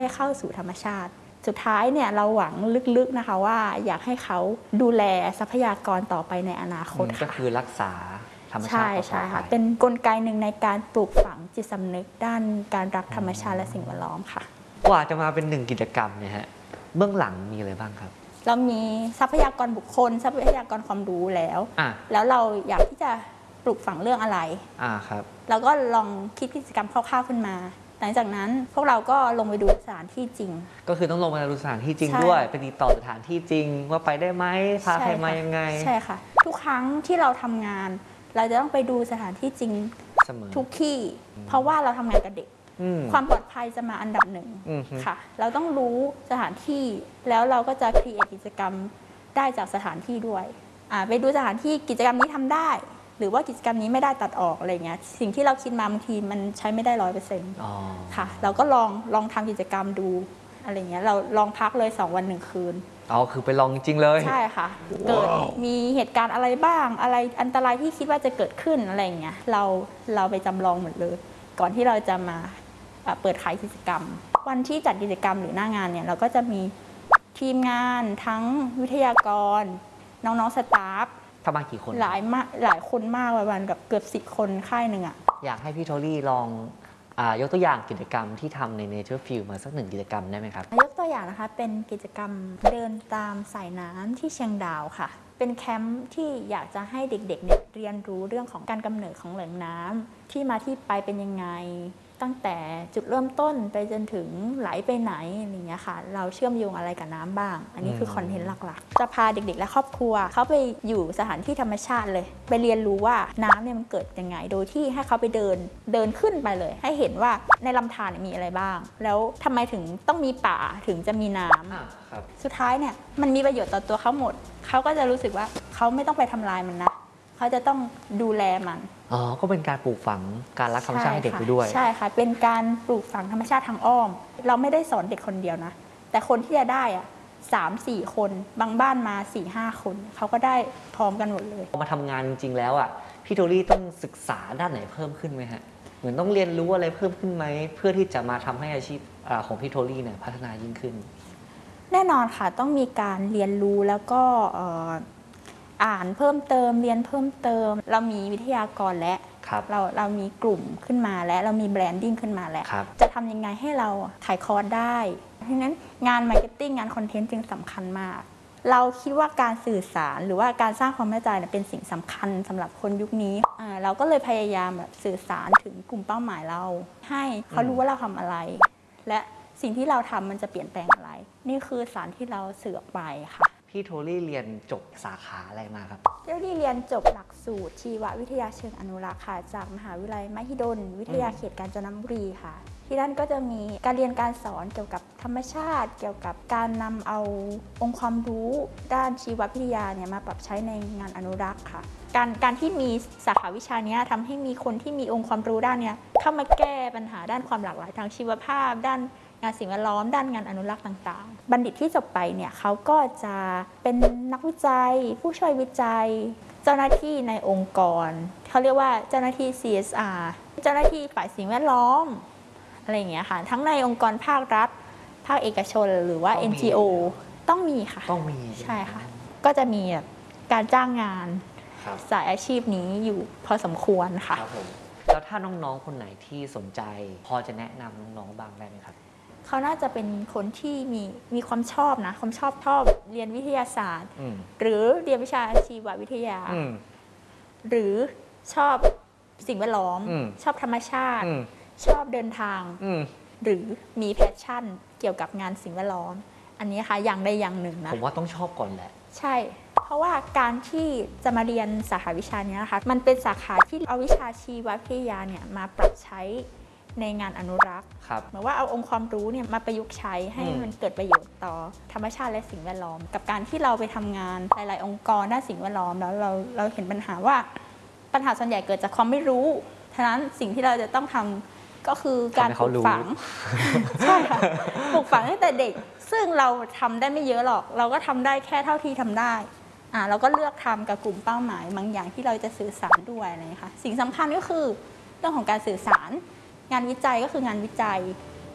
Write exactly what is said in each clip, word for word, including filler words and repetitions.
ให้เข้าสู่ธรรมชาติสุดท้ายเนี่ยเราหวังลึกๆนะคะว่าอยากให้เขาดูแลทรัพยากรต่อไปในอนาคตก็คือรักษาธรรมชาติใช่ใช่ค่ะเป็นกลไกหนึ่งในการปลูกฝังจิตสำนึกด้านการรักธรรมชาติและสิ่งแวดล้อมค่ะกว่าจะมาเป็นหนึ่งกิจกรรมเนี่ยฮะเบื้องหลังมีอะไรบ้างครับเรามีทรัพยากรบุคคลทรัพยากรความรู้แล้วแล้วเราอยากที่จะปลูกฝังเรื่องอะไรอ่าครับเราก็ลองคิดกิจกรรมคร่าวๆขึ้นมาหลังจากนั้นพวกเราก็ลงไปดูสถานที่จริงก็คือต้องลงไปดูสถานที่จริงด้วยไปติดต่อสถานที่จริงว่าไปได้ไหมพาใครมายังไงใช่ค่ะทุกครั้งที่เราทำงานเราจะต้องไปดูสถานที่จริงทุกที่เพราะว่าเราทำงานกับเด็กความปลอดภัยจะมาอันดับหนึ่งค่ะเราต้องรู้สถานที่แล้วเราก็จะครีเอทกิจกรรมได้จากสถานที่ด้วยไปดูสถานที่กิจกรรมนี้ทำได้หรือว่ากิจกรรมนี้ไม่ได้ตัดออกอะไรเงี้ยสิ่งที่เราคิดมาบางทีมันใช้ไม่ได้ร้อยเปอร์เซ็นต์ค่ะเราก็ลองลองทำกิจกรรมดูอะไรเงี้ยเราลองพักเลยสองวันหนึ่งคืนอ๋อคือไปลองจริงเลยใช่ค่ะเกิดมีเหตุการณ์อะไรบ้างอะไรอันตรายที่คิดว่าจะเกิดขึ้นอะไรเงี้ยเราเราไปจำลองหมดเลยก่อนที่เราจะมาเปิดขายกิจกรรมวันที่จัดกิจกรรมหรือหน้างานเนี่ยเราก็จะมีทีมงานทั้งวิทยากรน้องๆสตาฟประมาณกี่คนหลายมากหลายคนมากประมาณกับเกือบสิบคนค่ายหนึ่งอ่ะอยากให้พี่โทลี่ลองยกตัวอย่างกิจกรรมที่ทำใน Nature Field มาสักหนึ่งกิจกรรมได้ไหมครับยกตัวอย่างนะคะเป็นกิจกรรมเดินตามสายน้ำที่เชียงดาวค่ะเป็นแคมป์ที่อยากจะให้เด็กๆเนี่ยเรียนรู้เรื่องของการกำเนิดของแหล่งน้ำที่มาที่ไปเป็นยังไงตั้งแต่จุดเริ่มต้นไปจนถึงไหลไปไหนอย่างเงี้ยค่ะเราเชื่อมโยงอะไรกับน้ำบ้างอันนี้คือคอนเทนต์หลักๆจะพาเด็กๆและครอบครัวเขาไปอยู่สถานที่ธรรมชาติเลยไปเรียนรู้ว่าน้ำเนี่ยมันเกิดยังไงโดยที่ให้เขาไปเดินเดินขึ้นไปเลยให้เห็นว่าในลำธารมีอะไรบ้างแล้วทำไมถึงต้องมีป่าถึงจะมีน้ำสุดท้ายเนี่ยมันมีประโยชน์ต่อตัวเขาหมดเขาก็จะรู้สึกว่าเขาไม่ต้องไปทำลายมันนะเขาจะต้องดูแลมันอ๋อก็เป็นการปลูกฝังการรักธรรมชาติให้เด็กไปด้วยใช่ค่ะเป็นการปลูกฝังธรรมชาติทางอ้อมเราไม่ได้สอนเด็กคนเดียวนะแต่คนที่จะได้อะสามสี่คนบางบ้านมาสี่ห้าคนเขาก็ได้พร้อมกันหมดเลยมาทำงานจริงๆแล้วอ่ะพี่โทลี่ต้องศึกษาด้านไหนเพิ่มขึ้นไหมฮะเหมือนต้องเรียนรู้อะไรเพิ่มขึ้นไหมเพื่อที่จะมาทำให้อาชีพของพี่โทลี่เนี่ยพัฒนายิ่งขึ้นแน่นอนค่ะต้องมีการเรียนรู้แล้วก็อ่านเพิ่มเติมเรียนเพิ่มเติมเรามีวิทยากรและเราเรามีกลุ่มขึ้นมาและเรามีแบรนดิ้งขึ้นมาแล้วจะทำยังไงให้เราขายคอร์สได้เพราะฉะนั้นงานมาร์เก็ตติ้งงานคอนเทนต์จึงสำคัญมากเราคิดว่าการสื่อสารหรือว่าการสร้างความเข้าใจเป็นสิ่งสำคัญสำหรับคนยุคนี้เราก็เลยพยายามแบบสื่อสารถึงกลุ่มเป้าหมายเราให้เขารู้ว่าเราทำอะไรและสิ่งที่เราทำมันจะเปลี่ยนแปลงอะไรนี่คือสารที่เราสื่อออกไปค่ะพี่โทลี่เรียนจบสาขาอะไรมาครับโทลี่เรียนจบหลักสูตรชีววิทยาเชิงอนุรักษ์ค่ะจากมหาวิทยาลัยมหิดลวิทยาเขตกาญจนบุรีค่ะที่นั่นก็จะมีการเรียนการสอนเกี่ยวกับธรรมชาติเกี่ยวกับการนำเอาองค์ความรู้ด้านชีววิทยาเนี่ยมาปรับใช้ในงานอนุรักษ์ค่ะการการที่มีสาขาวิชานี้ทำให้มีคนที่มีองค์ความรู้ด้านนี้เข้ามาแก้ปัญหาด้านความหลากหลายทางชีวภาพด้านงานสิ่งแวดล้อมด้านงานอนุรักษ์ต่างๆบัณฑิตที่จบไปเนี่ยเขาก็จะเป็นนักวิจัยผู้ช่วยวิจัยเจ้าหน้าที่ในองค์กรเขาเรียกว่าเจ้าหน้าที่ ซี เอส อาร์ เจ้าหน้าที่ฝ่ายสิ่งแวดล้อมอะไรอย่างเงี้ยค่ะทั้งในองค์กรภาครัฐภาคเอกชนหรือว่า เอ็น จี โอ ต้องมีค่ะต้องมีใช่ค่ะก็จะมีการจ้างงานสายอาชีพนี้อยู่พอสมควรค่ะแล้วถ้าน้องๆคนไหนที่สนใจพอจะแนะนำน้องๆบ้างได้ไหมครับเขาน่าจะเป็นคนที่มีมีความชอบนะความชอบชอบเรียนวิทยาศาสตร์หรือเรียนวิชาชีววิทยาหรือชอบสิ่งแวดล้อมชอบธรรมชาติชอบเดินทางหรือมีแพชชั่นเกี่ยวกับงานสิ่งแวดล้อมอันนี้ค่ะอย่างใดอย่างหนึ่งนะผมว่าต้องชอบก่อนแหละใช่เพราะว่าการที่จะมาเรียนสาขาวิชานี้นะคะมันเป็นสาขาที่เอาวิชาชีววิทยาเนี่ยมาปรับใช้ในงานอนุรักษ์เหมือนว่าเอาองค์ความรู้เนี่ยมาประยุกต์ใช้ให้มันเกิดประโยชน์ต่อธรรมชาติและสิ่งแวดล้อมกับการที่เราไปทำงานหลายๆองค์กรด้านสิ่งแวดล้อมแล้วเราเราเห็นปัญหาว่าปัญหาส่วนใหญ่เกิดจากความไม่รู้ฉะนั้นสิ่งที่เราจะต้องทำก็คือการปลูกฝังใช่ค่ะปลูกฝังตั้งแต่เด็กซึ่งเราทำได้ไม่เยอะหรอกเราก็ทำได้แค่เท่าที่ทำได้อ่าเราก็เลือกทำกับกลุ่มเป้าหมายบางอย่างที่เราจะสื่อสารด้วยอะไรนะคะสิ่งสำคัญก็คือเรื่องของการสื่อสารงานวิจัยก็คืองานวิจัย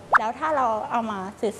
แล้วถ้าเราเอามาสื่อ